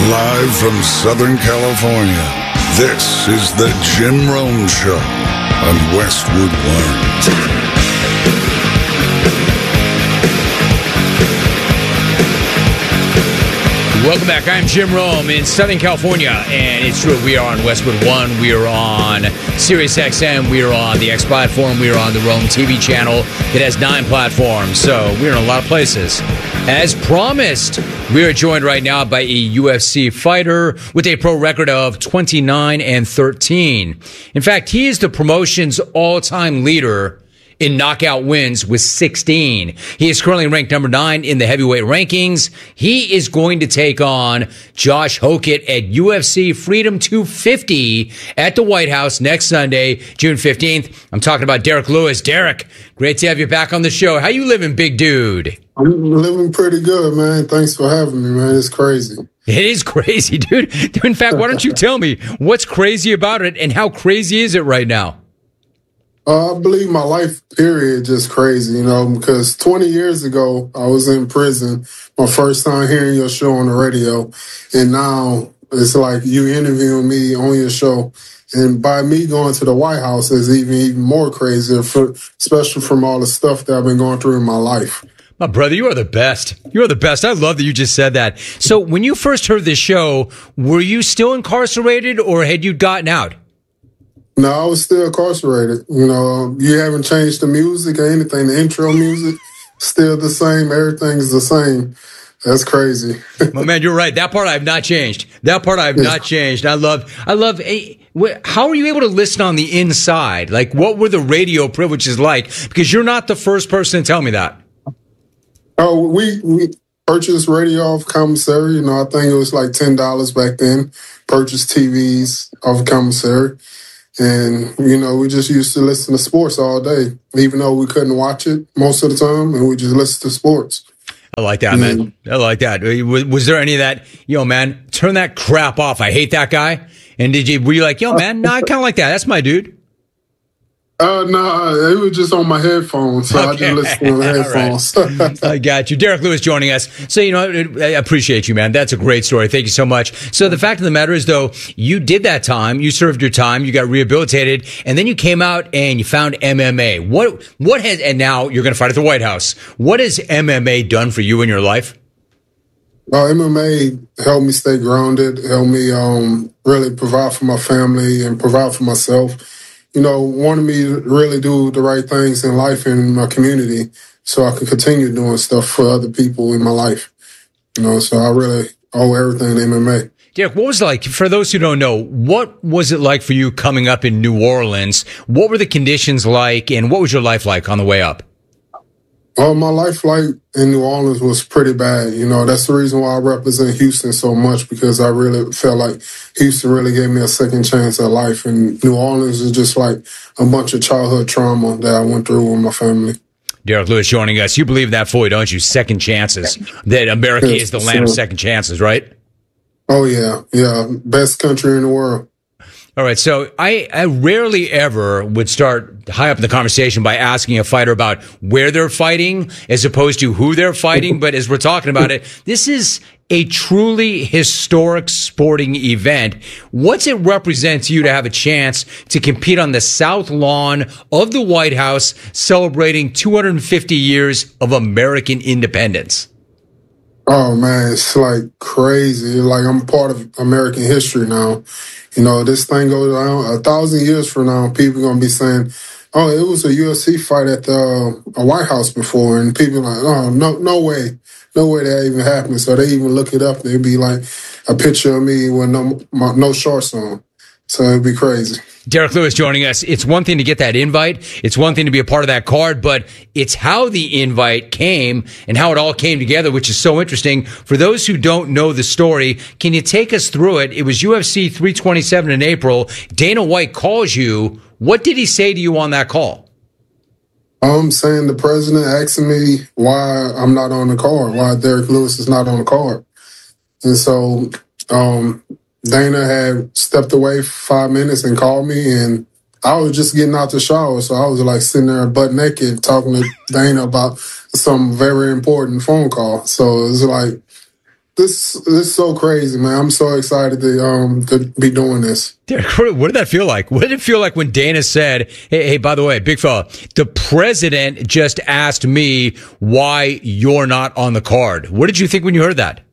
Live from Southern California, this is the Jim Rome Show on Westwood One. Welcome back. I'm Jim Rome in Southern California, and it's true. We are on Westwood One. We are on Sirius XM. We are on the X platform. We are on the Rome TV channel. It has 9 platforms, so we're in a lot of places. As promised, we are joined right now by a UFC fighter with a pro record of 29-13. In fact, he is the promotion's all-time leader in knockout wins with 16. He is currently ranked number 9 in the heavyweight rankings. He is going to take on Josh Hokit at UFC Freedom 250 at the White House next Sunday, June 15th. I'm talking about Derrick Lewis. Derrick, great to have you back on the show. How you living, big dude? I'm living pretty good, man. Thanks for having me, man. It's crazy. It is crazy, dude. In fact, why don't you tell me what's crazy about it and how crazy is it right now? I believe my life period just crazy, because 20 years ago, I was in prison, my first time hearing your show on the radio, and now it's like you interviewing me on your show. And by me going to the White House is even more crazier, especially from all the stuff that I've been going through in my life. My brother, you are the best. You are the best. I love that you just said that. So when you first heard this show, were you still incarcerated or had you gotten out? No, I was still incarcerated. You haven't changed the music or anything. The intro music, still the same. Everything's the same. That's crazy. Well, man, you're right. That part I have not changed. Not changed. I love, how are you able to listen on the inside? Like, what were the radio privileges like? Because you're not the first person to tell me that. Oh, we purchased radio off commissary. I think it was like $10 back then. Purchased TVs off commissary. And, we just used to listen to sports all day, even though we couldn't watch it most of the time, and we just listened to sports. I like that, man. I like that. Was there any of that, man, turn that crap off. I hate that guy. And were you like, man, no, I kind of like that. That's my dude. No, it was just on my headphones, so I just listened on the headphones. Right. I got you. Derrick Lewis joining us. So, I appreciate you, man. That's a great story. Thank you so much. So the fact of the matter is, though, you did that time, you served your time, you got rehabilitated, and then you came out and you found MMA. What has, and now you're going to fight at the White House. What has MMA done for you in your life? Well, MMA helped me stay grounded, helped me really provide for my family and provide for myself. Wanted me to really do the right things in life and in my community so I could continue doing stuff for other people in my life. So I really owe everything to MMA. Derrick, what was it like, for those who don't know, what was it like for you coming up in New Orleans? What were the conditions like, and what was your life like on the way up? My life in New Orleans was pretty bad. That's the reason why I represent Houston so much, because I really felt like Houston really gave me a second chance at life. And New Orleans is just like a bunch of childhood trauma that I went through with my family. Derrick Lewis joining us. You believe that fully, don't you? Second chances. That America is the land of second chances, right? Oh, yeah. Yeah. Best country in the world. All right, so I rarely ever would start high up in the conversation by asking a fighter about where they're fighting as opposed to who they're fighting. But as we're talking about it, this is a truly historic sporting event. What's it represent to you to have a chance to compete on the South Lawn of the White House celebrating 250 years of American independence? Oh, man, it's like crazy. Like, I'm part of American history now. This thing goes down 1,000 years from now, people are going to be saying, oh, it was a UFC fight at the White House before. And people are like, oh, no way. No way that even happened. So they even look it up. They'd be like a picture of me with no shorts on. So it'd be crazy. Derrick Lewis joining us. It's one thing to get that invite. It's one thing to be a part of that card, but it's how the invite came and how it all came together, which is so interesting. For those who don't know the story, can you take us through it? It was UFC 327 in April. Dana White calls you. What did he say to you on that call? I'm saying the president asking me why I'm not on the card, why Derrick Lewis is not on the card. And so, Dana had stepped away for 5 minutes and called me, and I was just getting out the shower. So I was like sitting there butt naked talking to Dana about some very important phone call. So it was like, this is so crazy, man. I'm so excited to be doing this. Derek, what did that feel like? What did it feel like when Dana said, hey, by the way, big fella, the president just asked me why you're not on the card? What did you think when you heard that?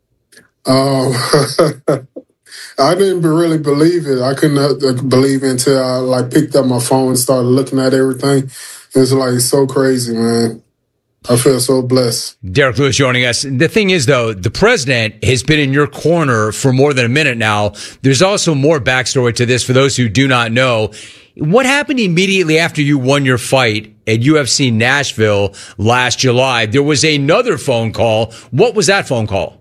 I didn't really believe it. I couldn't believe it until I picked up my phone and started looking at everything. It's so crazy, man. I feel so blessed. Derek Lewis joining us. The thing is, though, the president has been in your corner for more than a minute now. There's also more backstory to this for those who do not know. What happened immediately after you won your fight at UFC Nashville last July? There was another phone call. What was that phone call?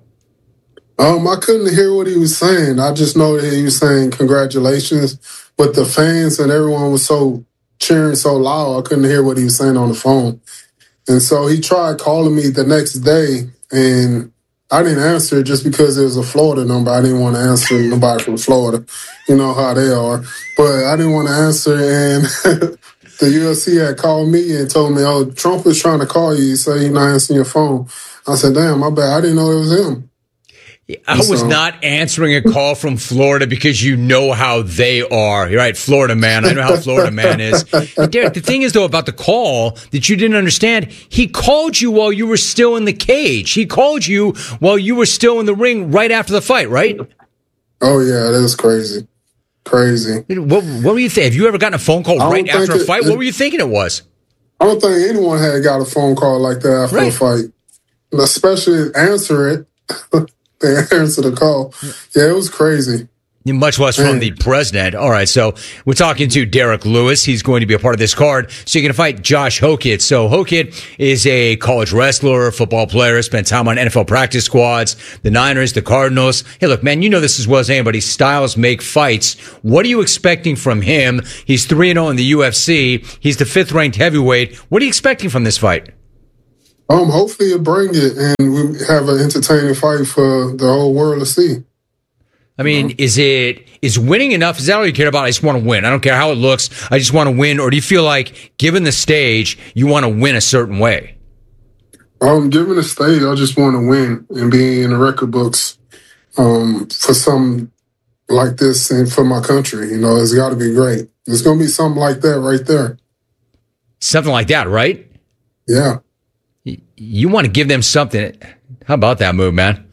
I couldn't hear what he was saying. I just know that he was saying congratulations, but the fans and everyone was so cheering so loud, I couldn't hear what he was saying on the phone. And so he tried calling me the next day, and I didn't answer just because it was a Florida number. I didn't want to answer nobody from Florida. You know how they are. But I didn't want to answer, and the UFC had called me and told me, oh, Trump was trying to call you. He said you're not answering your phone. I said, damn, my bad. I didn't know it was him. I was not answering a call from Florida because you know how they are. You're right, Florida man. I know how Florida man is. And Derek, the thing is, though, about the call that you didn't understand, he called you while you were still in the cage. He called you while you were still in the ring right after the fight, right? Oh, yeah, that was crazy. Crazy. What were you thinking? Have you ever gotten a phone call right after a fight? What were you thinking it was? I don't think anyone had got a phone call like that after a fight. And especially answer it. They answered the call. Yeah, it was crazy. Much less from the president. All right, so we're talking to Derek Lewis. He's going to be a part of this card. So you're going to fight Josh Hokit. So Hokit is a college wrestler, football player, spent time on NFL practice squads, the Niners, the Cardinals. Hey, look, man, you know this as well as anybody. Styles make fights. What are you expecting from him? He's 3-0 in the UFC. He's the 5th-ranked heavyweight. What are you expecting from this fight? Hopefully you bring it and we have an entertaining fight for the whole world to see. I mean, is winning enough? Is that all you care about? I just want to win. I don't care how it looks. I just want to win. Or do you feel like, given the stage, you want to win a certain way? Given the stage, I just want to win and be in the record books for something like this and for my country. You know, it's got to be great. There's going to be something like that right there. Something like that, right? Yeah. You want to give them something. How about that move, man?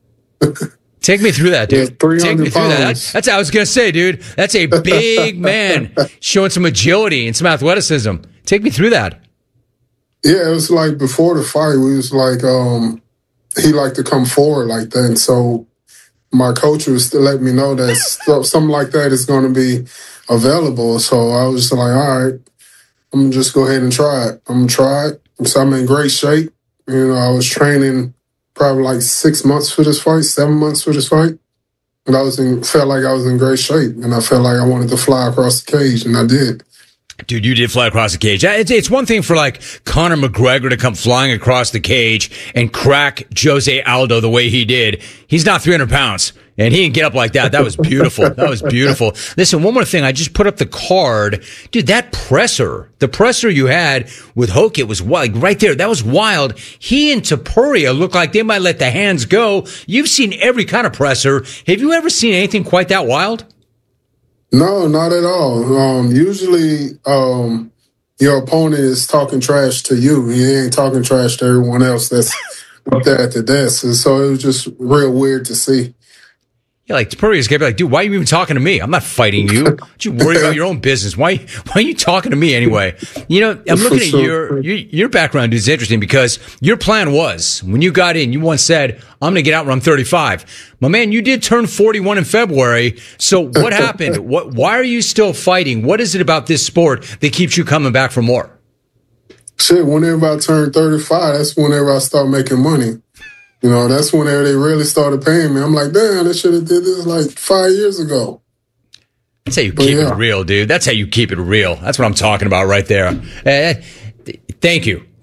Take me through that, dude. Take me through that. That's what I was going to say, dude. That's a big man showing some agility and some athleticism. Take me through that. Yeah, it was like before the fight, we was like, he liked to come forward like that. And so my coach was to let me know that something like that is going to be available. So I was just like, all right, I'm going to just go ahead and try it. I'm going to try it. So I'm in great shape. You know, I was training probably like 6 months for this fight, 7 months for this fight. And felt like I was in great shape. And I felt like I wanted to fly across the cage, and I did. Dude, you did fly across the cage. It's one thing for like Conor McGregor to come flying across the cage and crack Jose Aldo the way he did. He's not 300 pounds. And he didn't get up like that. That was beautiful. That was beautiful. Listen, one more thing. I just put up the card. Dude, that presser, the presser you had with Hokit was wild, right there. That was wild. He and Topuria look like they might let the hands go. You've seen every kind of presser. Have you ever seen anything quite that wild? No, not at all. Usually, your opponent is talking trash to you. He ain't talking trash to everyone else that's up there at the desk. And so it was just real weird to see. Yeah, like Topuria's gonna be like, dude, why are you even talking to me? I'm not fighting you. Don't you worry about your own business? Why are you talking to me anyway? You know, I'm looking at your background is interesting because your plan was when you got in, you once said, I'm gonna get out when I'm 35. My man, you did turn 41 in February. So what happened? Why are you still fighting? What is it about this sport that keeps you coming back for more? Shit, whenever I turned 35, that's whenever I start making money. You know, that's whenever they really started paying me. I'm like, damn, they should have did this like 5 years ago. That's how you keep it real, dude. That's how you keep it real. That's what I'm talking about right there. Thank you.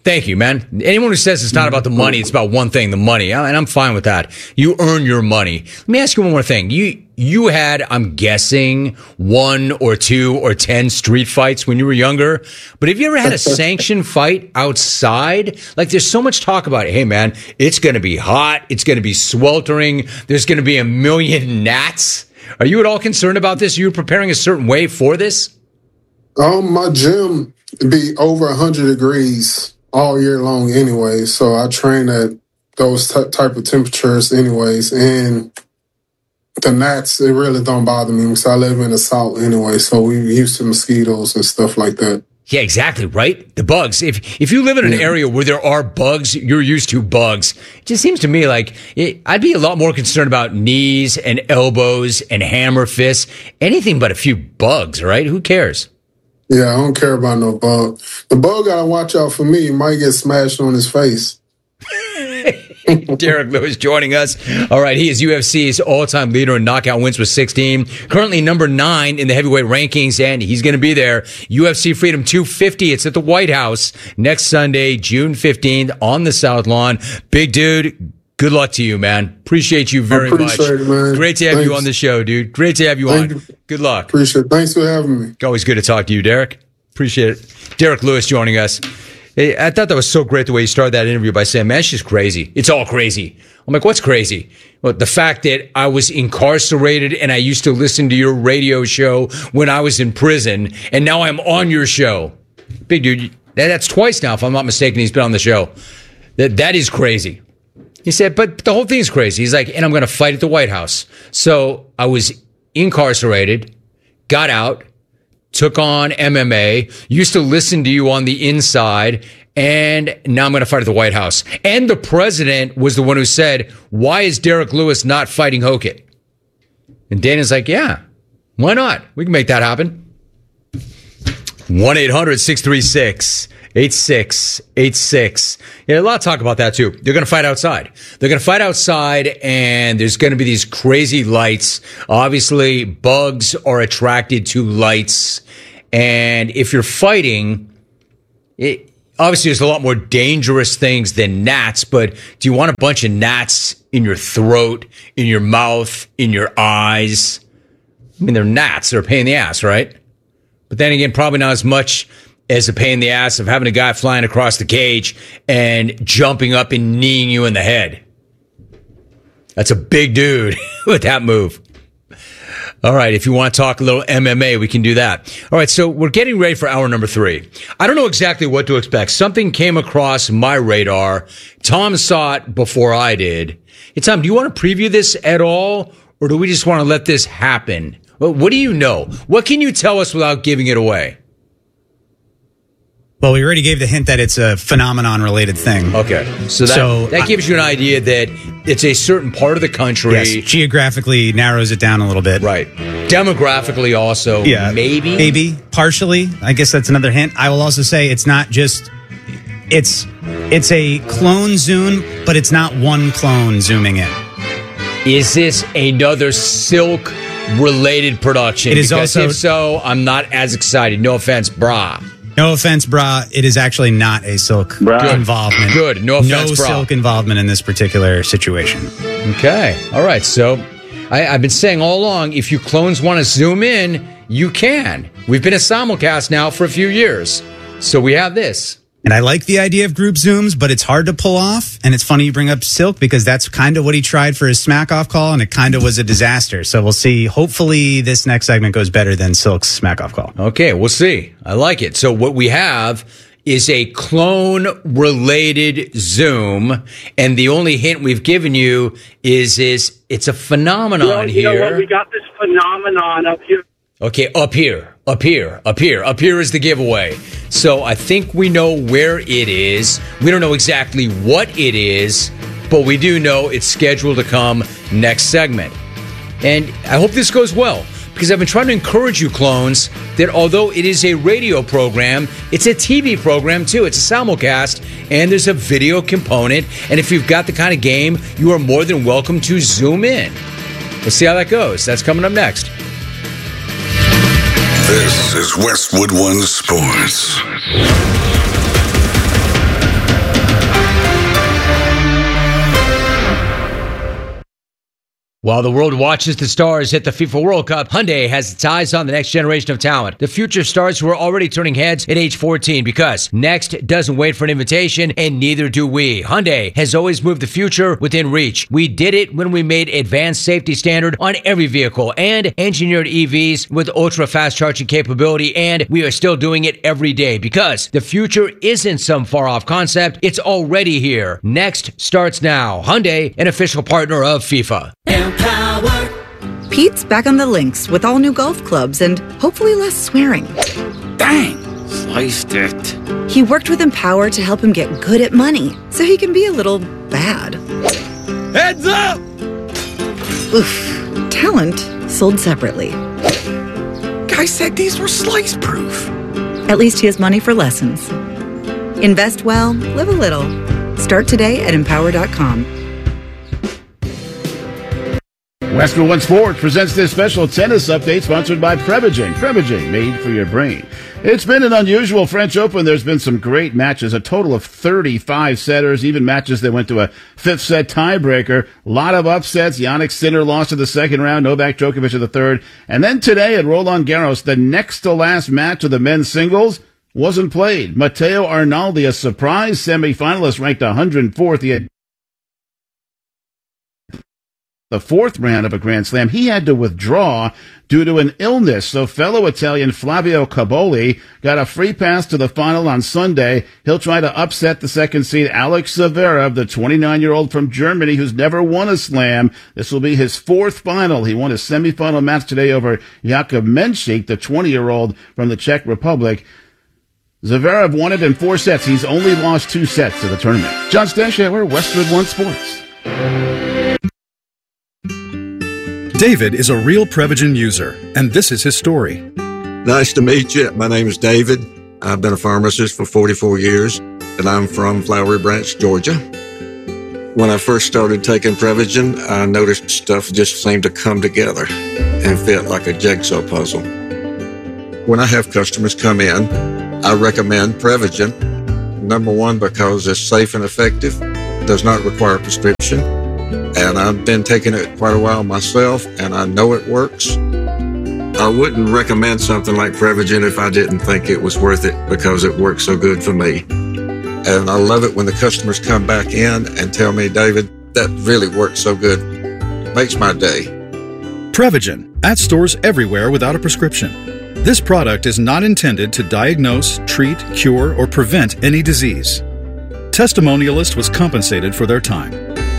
Thank you, man. Anyone who says it's not about the money, it's about one thing, the money. And I'm fine with that. You earn your money. Let me ask you one more thing. You had, I'm guessing, 1 or 2 or 10 street fights when you were younger. But have you ever had a sanctioned fight outside? Like, there's so much talk about it. Hey, man, it's going to be hot. It's going to be sweltering. There's going to be a million gnats. Are you at all concerned about this? Are you preparing a certain way for this? My gym be over 100 degrees all year long anyway, so I train at those type of temperatures anyways, and the gnats, it really don't bother me because I live in the South anyway, so we used to mosquitoes and stuff like that. Yeah, exactly, right? The bugs. If you live in an area where there are bugs, you're used to bugs. It just seems to me like I'd be a lot more concerned about knees and elbows and hammer fists, anything but a few bugs, right? Who cares? Yeah, I don't care about no bug. The bug gotta watch out for me. He might get smashed on his face. Derek Lewis joining us. All right, he is UFC's all-time leader in knockout wins with 16. Currently number 9 in the heavyweight rankings, and he's going to be there. UFC Freedom 250. It's at the White House next Sunday, June 15th on the South Lawn. Big dude, good luck to you, man. Appreciate you very much. It, man. Great to have you on the show, dude. Great to have you on. Good luck. Appreciate it. Thanks for having me. Always good to talk to you, Derek. Appreciate it. Derek Lewis joining us. I thought that was so great the way you started that interview by saying, man, it's just crazy. It's all crazy. I'm like, what's crazy? Well, the fact that I was incarcerated and I used to listen to your radio show when I was in prison, and now I'm on your show. Big dude, that's twice now, if I'm not mistaken, he's been on the show. That is crazy. He said, but the whole thing is crazy. He's like, and I'm going to fight at the White House. So I was incarcerated, got out, took on MMA, used to listen to you on the inside, and now I'm going to fight at the White House. And the president was the one who said, why is Derek Lewis not fighting Hokit? And Dana's like, yeah, why not? We can make that happen. 1-800-636-8686. Yeah, a lot of talk about that too. They're going to fight outside. They're going to fight outside, and there's going to be these crazy lights. Obviously, bugs are attracted to lights. And if you're fighting, obviously there's a lot more dangerous things than gnats, but do you want a bunch of gnats in your throat, in your mouth, in your eyes? I mean, they're gnats. They're a pain in the ass, right? But then again, probably not as much as a pain in the ass of having a guy flying across the cage and jumping up and kneeing you in the head. That's a big dude with that move. All right, if you want to talk a little MMA, we can do that. All right, so we're getting ready for hour number 3. I don't know exactly what to expect. Something came across my radar. Tom saw it before I did. Hey, Tom, do you want to preview this at all, or do we just want to let this happen? Well, what do you know? What can you tell us without giving it away? Well, we already gave the hint that it's a phenomenon-related thing. Okay. So that gives you an idea that it's a certain part of the country. Yes, geographically narrows it down a little bit. Right. Demographically also, yeah, maybe. Maybe, partially. I guess that's another hint. I will also say it's not just... It's a clone zoom, but it's not one clone zooming in. Is this another Silk-related production? It is because also... if so, I'm not as excited. No offense, brah. No offense, brah. It is actually not a Silk involvement. Good. No offense, brah. No Silk involvement in this particular situation. Okay. All right. So I've been saying all along, if you clones want to zoom in, you can. We've been a simulcast now for a few years. So we have this. And I like the idea of group zooms, but it's hard to pull off. And it's funny you bring up Silk because that's kind of what he tried for his smack-off call, and it kind of was a disaster. So we'll see. Hopefully this next segment goes better than Silk's smack-off call. Okay, we'll see. I like it. So what we have is a clone-related zoom, and the only hint we've given you is it's a phenomenon here. You know what? We got this phenomenon up here. Okay, up here is the giveaway. So I think we know where it is. We don't know exactly what it is, but we do know it's scheduled to come next segment. And I hope this goes well, because I've been trying to encourage you, clones, that although it is a radio program, it's a TV program too. It's a simulcast, and there's a video component. And if you've got the kind of game, you are more than welcome to zoom in. Let's see how that goes. That's coming up next. This is Westwood One Sports. While the world watches the stars hit the FIFA World Cup, Hyundai has its eyes on the next generation of talent. The future stars who are already turning heads at age 14 because next doesn't wait for an invitation, and neither do we. Hyundai has always moved the future within reach. We did it when we made advanced safety standard on every vehicle and engineered EVs with ultra-fast charging capability, and we are still doing it every day because the future isn't some far-off concept. It's already here. Next starts now. Hyundai, an official partner of FIFA. Pete's back on the links with all new golf clubs and hopefully less swearing. Dang, sliced it. He worked with Empower to help him get good at money so he can be a little bad. Heads up! Oof. Talent sold separately. Guy said these were slice proof. At least he has money for lessons. Invest well, live a little. Start today at Empower.com. Westwood One Sports presents this special tennis update sponsored by Prevagen. Prevagen, made for your brain. It's been an unusual French Open. There's been some great matches, a total of 35 setters, even matches that went to a fifth set tiebreaker. A lot of upsets. Jannik Sinner lost in the second round, Novak Djokovic in the third. And then today at Roland Garros, the next to last match of the men's singles wasn't played. Matteo Arnaldi, a surprise semifinalist, ranked 104th. He had the fourth round of a Grand Slam. He had to withdraw due to an illness. So fellow Italian Flavio Caboli got a free pass to the final on Sunday. He'll try to upset the second seed Alex Zverev, the 29-year-old from Germany who's never won a slam. This will be his fourth final. He won his semifinal match today over Jakub Menchik, the 20-year-old from the Czech Republic. Zverev won it in 4 sets. He's only lost 2 sets to the tournament. John Stanshauer, Westwood One Sports. David is a real Prevagen user, and this is his story. Nice to meet you. My name is David. I've been a pharmacist for 44 years, and I'm from Flowery Branch, Georgia. When I first started taking Prevagen, I noticed stuff just seemed to come together and fit like a jigsaw puzzle. When I have customers come in, I recommend Prevagen. Number one, because it's safe and effective, does not require a prescription. And I've been taking it quite a while myself, and I know it works. I wouldn't recommend something like Prevagen if I didn't think it was worth it because it works so good for me. And I love it when the customers come back in and tell me, David, that really works so good. Makes my day. Prevagen, at stores everywhere without a prescription. This product is not intended to diagnose, treat, cure, or prevent any disease. Testimonialist was compensated for their time.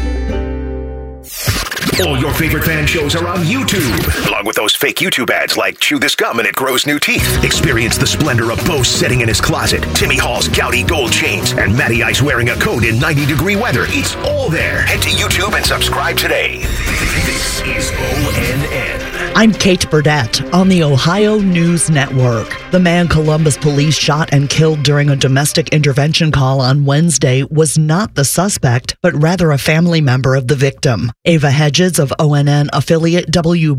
All your favorite fan shows are on YouTube, along with those fake YouTube ads like chew this gum and it grows new teeth. Experience the splendor of Bo sitting in his closet, Timmy Hall's Gouty gold chains, and Matty Ice wearing a coat in 90-degree weather. It's all there. Head to YouTube and subscribe today. This is ONN. I'm Kate Burdett on the Ohio News Network. The man Columbus police shot and killed during a domestic intervention call on Wednesday was not the suspect, but rather a family member of the victim. Ava Hedges of ONN affiliate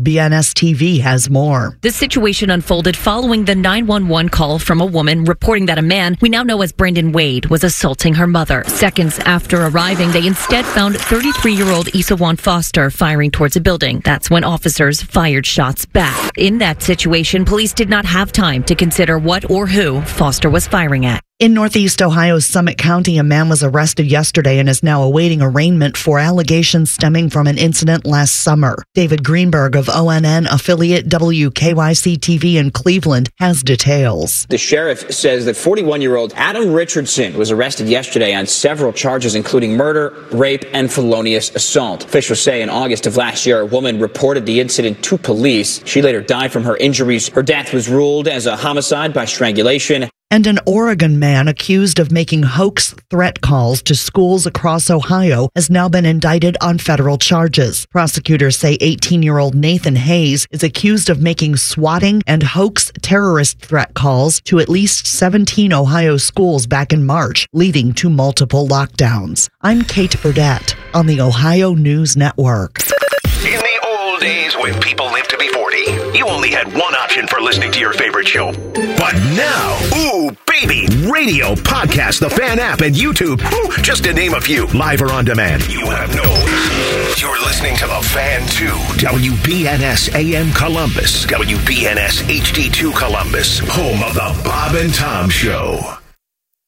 WBNS-TV has more. This situation unfolded following the 911 call from a woman reporting that a man we now know as Brandon Wade was assaulting her mother. Seconds after arriving, they instead found 33-year-old Isawan Foster firing towards a building. That's when officers fired shots back. In that situation, police did not have time to consider what or who Foster was firing at. In Northeast Ohio's Summit County, a man was arrested yesterday and is now awaiting arraignment for allegations stemming from an incident last summer. David Greenberg of ONN affiliate WKYC-TV in Cleveland has details. The sheriff says that 41-year-old Adam Richardson was arrested yesterday on several charges, including murder, rape, and felonious assault. Officials say in August of last year, a woman reported the incident to police. She later died from her injuries. Her death was ruled as a homicide by strangulation. And an Oregon man accused of making hoax threat calls to schools across Ohio has now been indicted on federal charges. Prosecutors say 18-year-old Nathan Hayes is accused of making swatting and hoax terrorist threat calls to at least 17 Ohio schools back in March, leading to multiple lockdowns. I'm Kate Burdett on the Ohio News Network. In the old days when people lived to be 40, you only had one option for listening to your favorite show. But now, ooh, baby, radio, podcast, the Fan app, and YouTube, just to name a few, live or on demand. You have no You're listening to The Fan 2, WBNS AM Columbus, WBNS HD2 Columbus, home of the Bob and Tom Show.